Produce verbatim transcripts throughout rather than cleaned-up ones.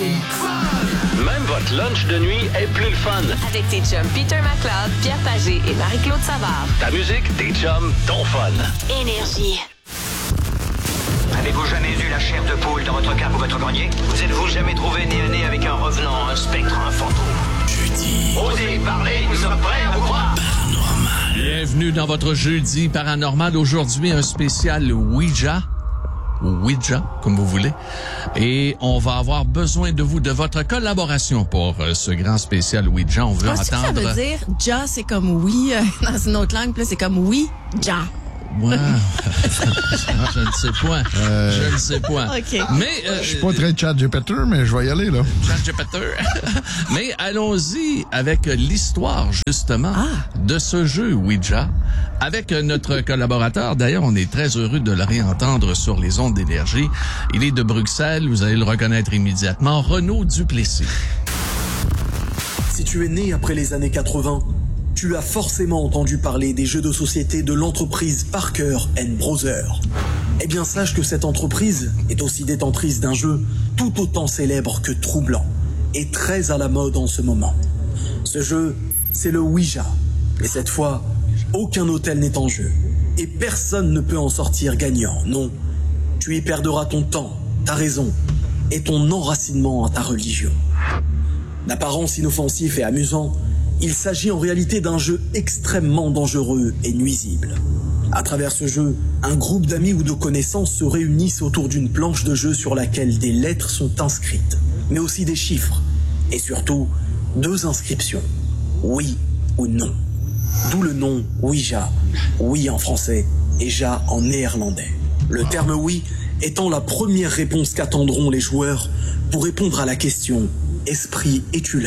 Même votre lunch de nuit est plus le fun. Avec tes chums Peter McLeod, Pierre Pagé et Marie-Claude Savard. Ta musique, tes chums, ton fun. Énergie. Avez-vous jamais vu la chair de poule dans votre cave ou votre grenier? Vous êtes-vous jamais trouvé nez à nez avec un revenant, un spectre, un fantôme? Jeudi. Osez parler, nous sommes prêts à vous croire. Paranormal. Bienvenue dans votre Jeudi Paranormal. Aujourd'hui, un spécial Ouija. Ouija, comme vous voulez. Et on va avoir besoin de vous, de votre collaboration pour euh, ce grand spécial Ouija. On veut Parce que entendre... ça veut dire « ja », c'est comme « oui » euh, dans une autre langue, puis là, c'est comme « oui, ja ». Ouais. Je ne sais point. Euh... Je ne sais point. OK. Mais... Euh, Je suis pas très chat G P T, mais je vais y aller, là. Chat G P T. Mais allons-y avec l'histoire, justement, ah. de ce jeu Ouija. Avec notre collaborateur, d'ailleurs, on est très heureux de le réentendre sur les ondes d'énergie. Il est de Bruxelles, vous allez le reconnaître immédiatement, Renaud Duplessis. Si tu es né après les années quatre-vingts, tu as forcément entendu parler des jeux de société de l'entreprise Parker and Brothers. Eh bien, sache que cette entreprise est aussi détentrice d'un jeu tout autant célèbre que troublant et très à la mode en ce moment. Ce jeu, c'est le Ouija. Et cette fois, aucun hôtel n'est en jeu. Et personne ne peut en sortir gagnant, non. Tu y perdras ton temps, ta raison et ton enracinement à ta religion. D'apparence inoffensif et amusant, il s'agit en réalité d'un jeu extrêmement dangereux et nuisible. À travers ce jeu, un groupe d'amis ou de connaissances se réunissent autour d'une planche de jeu sur laquelle des lettres sont inscrites, mais aussi des chiffres, et surtout, deux inscriptions, oui ou non. D'où le nom Ouija, oui en français et ja en néerlandais. Le terme oui étant la première réponse qu'attendront les joueurs pour répondre à la question « Esprit, es-tu là ?»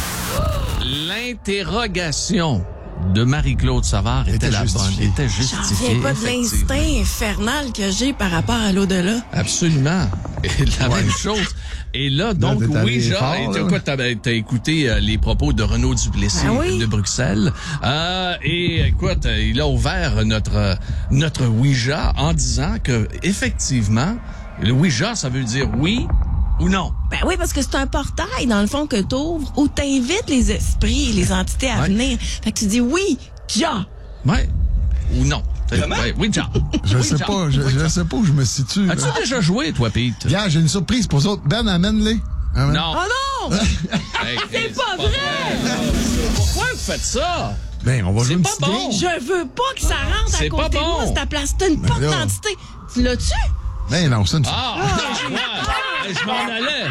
L'interrogation de Marie-Claude Savard était, était la justifiée. bonne, était J'en justifiée. reviens pas de l'instinct infernal que j'ai par rapport à l'au-delà. Absolument. Et la Ouais. même chose. Et là, donc, Là, t'es allé Ouija, fort, et t'as là. quoi, t'as, t'as écouté euh, les propos de Renaud Duplessis Ah oui? de Bruxelles. Euh, et écoute, euh, il a ouvert notre euh, notre Ouija en disant que effectivement, le Ouija, ça veut dire oui ou non. Ben oui, parce que c'est un portail, dans le fond, que t'ouvres, où t'invites les esprits, les entités à Ouais. venir. Fait que tu dis oui, ja. Ouais. Ou non. Ouais, Ouija. Je Ouija. sais pas, je, je sais pas où je me situe. As-tu là. déjà joué, toi, Pete? Viens, j'ai une surprise pour autres. Ben, amène-les. Amène. Non. Oh non! Hey, hey, pas vrai! Pourquoi vous faites ça? Ben, on va C'est jouer une pas petite bon. game. Je veux pas que ça rentre C'est à pas côté de moi, bon. c'est ta place. T'as une porte là. d'identité. Tu l'as-tu? Ben non, ça ne Ah! Ouais. Hey, je m'en allais.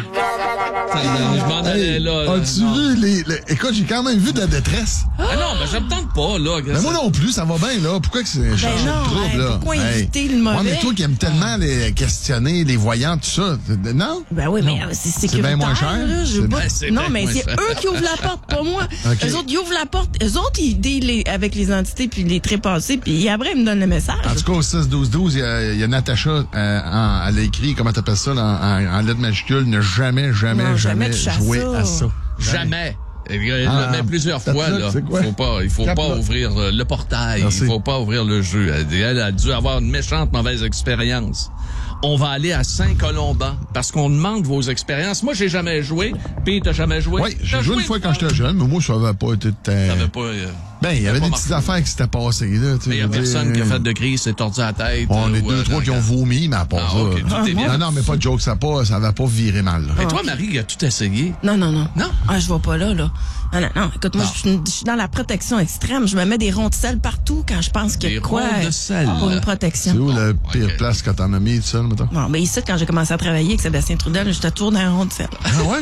Je m'en allais, là. là. As-tu Non. vu les, les- Écoute, j'ai quand même vu de la détresse. Ah non, ben, je me tente pas, là. Ben moi non plus, ça va bien, là. Pourquoi que c'est chercher non, le trouble, hey, là? pourquoi éviter le mauvais? Ouais, mais toi qui aimes tellement les questionner, les voyants, tout ça. Non? Ben oui, mais euh, c'est sécuritaire. bien moins cher. Là, je veux C'est pas- bien- c'est non, bien mais moins c'est cher. eux qui ouvrent la porte, pas moi. OK. Eux autres, ils ouvrent la porte. Eux autres, ils dealent avec les entités puis les trépasser, puis après, ils me donnent le message. En tout cas, au six douze douze, il y a, il y a Natacha, euh, en- elle a écrit, comment t'appelles ça, là, en, en, en lettres majuscules, ne jamais, jamais, Non, jamais, jamais toucher à jouer ça. à ça. Jamais. Il Ah, l'a mis plusieurs tape fois, là, là. c'est quoi? Faut pas, il faut Tape pas là. ouvrir euh, le portail. Merci. Il faut pas ouvrir le jeu. Elle, elle a dû avoir une méchante mauvaise expérience. On va aller à Saint-Colomban parce qu'on demande vos expériences. Moi, j'ai jamais joué. Puis t'as jamais joué? Oui, T'as j'ai joué une fois quand j'étais jeune, mais moi, ça avait pas été... euh, Ça avait pas... euh, Ben, il y avait pas des marqué. petites affaires qui s'étaient passées, là. tu sais, Mais il y a je veux personne dire, qui a fait de crise, s'est tordu à la tête. On est ou, deux, euh, trois qui ont dans- vomi, mais à part Ah, ça. ok, tout est bien. Non, non, mais pas de joke, ça a pas, ça va pas viré mal, là. Et toi, Marie, qui a tout essayé. Non, non, non. Non? Ah, je vais pas là, là. Non, non, non. Écoute, moi, Non. je suis- je suis dans la protection extrême. Je me mets des ronds de sel partout quand je pense qu'il y Des a quoi ronds de sel. pour une C'est protection. où la pire ok. place que t'en as mis, tout seul, mettons? Bon, mais ici, quand j'ai commencé à travailler avec Sébastien Trudel, j'étais toujours dans un rond de sel. Ah ouais?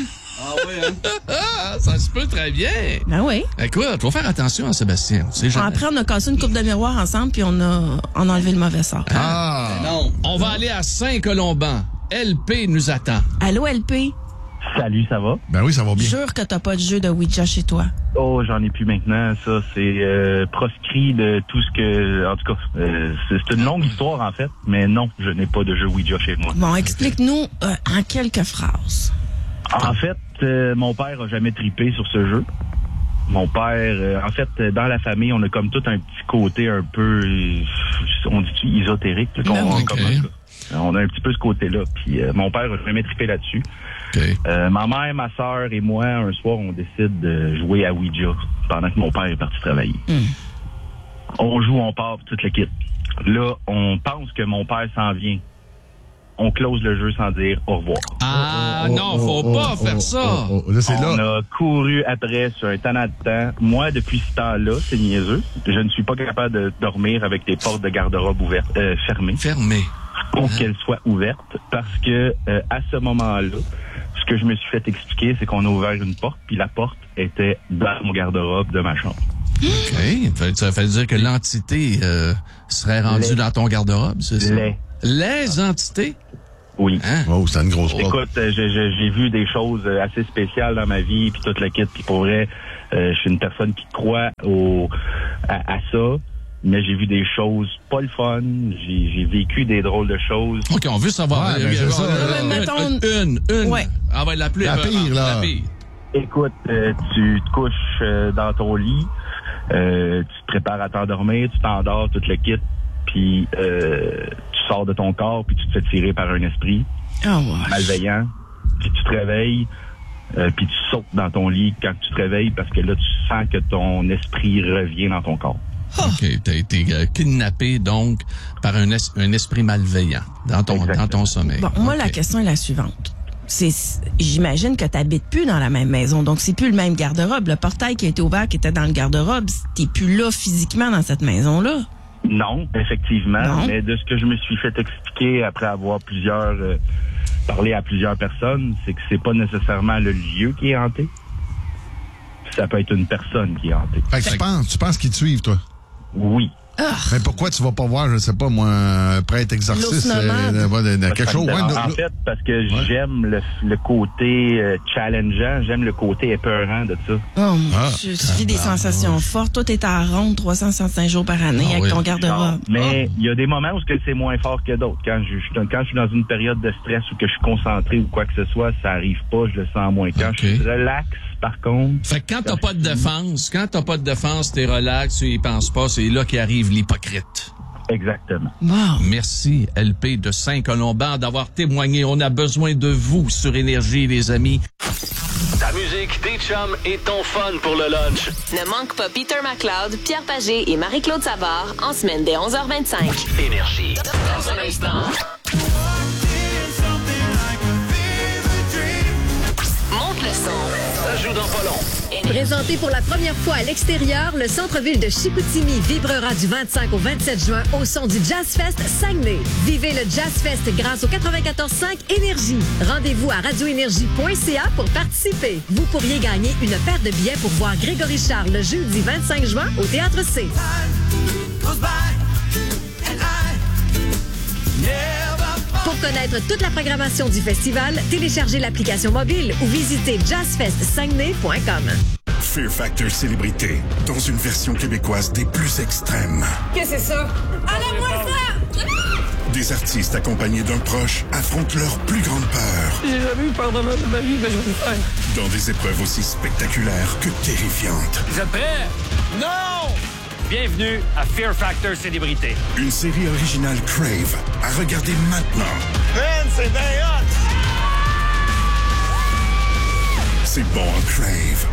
Ah, ça se peut très bien. Ben oui. Écoute, faut faire attention à Sébastien. Tu sais jamais. Après, on a cassé une coupe de miroir ensemble, puis on a, on a enlevé le mauvais sort. Ah! On va aller à Saint-Colomban. L P nous attend. Allô, L P? Salut, ça va? Ben oui, ça va bien. Jure que t'as pas de jeu de Ouija chez toi. Oh, j'en ai plus maintenant. Ça, c'est euh, proscrit de tout ce que... En tout cas, euh, c'est c'est une longue histoire, en fait. Mais non, je n'ai pas de jeu Ouija chez moi. Bon, explique-nous euh, en quelques phrases. En fait, euh, mon père a jamais tripé sur ce jeu. Mon père, euh, en fait, euh, dans la famille, on a comme tout un petit côté un peu, euh, on dit-tu ésotérique, là, qu'on, Ben oui, comme, ok. On a un petit peu ce côté-là. Puis euh, mon père a jamais trippé là-dessus. Okay. Euh, ma mère, ma sœur et moi, un soir, on décide de jouer à Ouija pendant que mon père est parti travailler. Mm. On joue, on part, toute l'équipe. Là, on pense que mon père s'en vient. On close le jeu sans dire au revoir. Ah, oh, non, faut oh, pas oh, faire oh, ça. Oh, oh, là, c'est on là. a couru après sur un temps de temps. Moi, depuis ce temps-là, c'est niaiseux. Je ne suis pas capable de dormir avec des portes de garde-robe ouvertes, euh, fermées. Fermées. Pour hein? qu'elles soient ouvertes. Parce que, euh, à ce moment-là, ce que je me suis fait expliquer, c'est qu'on a ouvert une porte, puis la porte était dans mon garde-robe de ma chambre. OK. Ça veut dire que l'entité euh, serait rendue Les. dans ton garde-robe, c'est ça? Les. Les entités? Oui. Hein? Oh, c'est une grosse porte. Écoute, euh, j'ai, j'ai vu des choses assez spéciales dans ma vie, puis toute la quête, puis pour vrai, euh, je suis une personne qui croit au à, à ça, mais j'ai vu des choses pas le fun, j'ai, j'ai vécu des drôles de choses. OK, on veut savoir. Ouais, ben, c'est ça, là. Une, Mettons- une, une. Ouais. Ah, ouais, la plus La pire, là. La pire. Écoute, euh, tu te couches euh, dans ton lit, euh, tu te prépares à t'endormir, tu t'endors, toute le kit, puis euh, tu sors de ton corps, puis tu te fais tirer par un esprit Oh, ouais. malveillant, puis tu te réveilles, euh, puis tu sautes dans ton lit quand tu te réveilles, parce que là, tu sens que ton esprit revient dans ton corps. OK, t'as été euh, kidnappé, donc, par un, es- un esprit malveillant dans ton, dans ton sommeil. Bon, moi, OK. la question est la suivante. C'est, j'imagine que tu n'habites plus dans la même maison, donc c'est plus le même garde-robe. Le portail qui a été ouvert, qui était dans le garde-robe, t'es plus là physiquement dans cette maison-là. Non, effectivement, Non. mais de ce que je me suis fait expliquer après avoir plusieurs euh, parlé à plusieurs personnes, c'est que c'est pas nécessairement le lieu qui est hanté. Ça peut être une personne qui est hantée. Fait que tu penses, tu penses qu'ils te suivent, toi? Oui. Mais pourquoi tu vas pas voir, je sais pas, moi, un prêtre exorciste, L'ours nomade. euh, de, de, de quelque chose? Ouais, en, de- en fait, parce que j'aime le, le côté euh, challengeant, j'aime le côté épeurant de ça. Oh mon Ah, Dieu, tu vis des sensations fortes. Toi, t'es à ronde trois cent soixante-cinq jours par année Ah avec oui. ton Non, garde-robe. mais il y a des moments où que c'est moins fort que d'autres. Quand je, je- quand je suis dans une période de stress ou que je suis concentré ou quoi que ce soit, ça arrive pas, je le sens moins. Quand Ok. je suis relax, par contre... Fait que quand t'as pas de défense, quand t'as pas de défense, t'es relax, tu y penses pas, c'est là qu'arrive l'hypocrite. Exactement. Wow. Merci, L P de Saint-Colomban, d'avoir témoigné. On a besoin de vous sur Énergie, les amis. Ta musique, tes chums et ton fun pour le lunch. Ne manque pas Peter McLeod, Pierre Pagé et Marie-Claude Savard en semaine dès onze heures vingt-cinq. Énergie. Dans un instant. Monte le son. Ça joue dans pas long. Présenté pour la première fois à l'extérieur, le centre-ville de Chicoutimi vibrera du vingt-cinq au vingt-sept juin au son du Jazz Fest Saguenay. Vivez le Jazz Fest grâce au quatre-vingt-quatorze cinq Énergie. Rendez-vous à radio énergie point c a pour participer. Vous pourriez gagner une paire de billets pour voir Grégory Charles le jeudi vingt-cinq juin au Théâtre C. Pour connaître toute la programmation du festival, téléchargez l'application mobile ou visitez jazz fest saguenay point com. Fear Factor Célébrité, dans une version québécoise des plus extrêmes. Qu'est-ce que c'est ça? Enlève-moi ça! Des artistes accompagnés d'un proche affrontent leur plus grande peur. J'ai jamais eu peur de ma, de ma vie, mais je vais le faire. Dans des épreuves aussi spectaculaires que terrifiantes. Vous êtes prêts? Non! Bienvenue à Fear Factor Célébrité. Une série originale Crave à regarder maintenant. Man, c'est bien hot! C'est bon, Crave.